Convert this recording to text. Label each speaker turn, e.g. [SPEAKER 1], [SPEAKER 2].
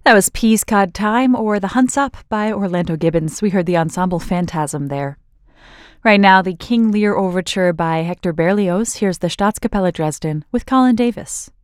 [SPEAKER 1] That was Peascod Time or The Hunt's Up by Orlando Gibbons. We heard the ensemble Phantasm there. Right now, the King Lear Overture by Hector Berlioz. Here's the Staatskapelle Dresden with Colin Davis.